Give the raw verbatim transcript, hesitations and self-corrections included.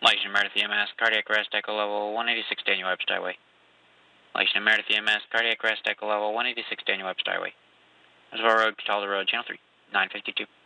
Lation Meredith E M S, cardiac arrest, echo level one eighty-six, Daniel Webster Highway. Lation Meredith E M S, cardiac arrest, echo level one eighty-six, Daniel Webster Highway. Reservoir Road, Cataldo Road, channel three, nine fifty-two.